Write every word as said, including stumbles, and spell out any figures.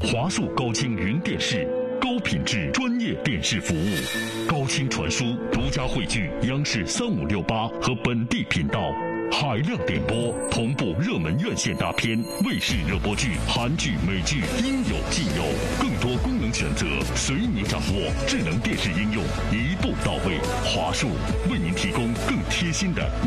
华数高清云电视，高品质专业电视服务。高清传输独家汇聚央视三五六八和本地频道，海量点播同步热门院线大片、卫视热播剧、韩剧、美剧，应有尽有。更多功能选择随你掌握，智能电视应用一步到位。华数为您提供更贴心的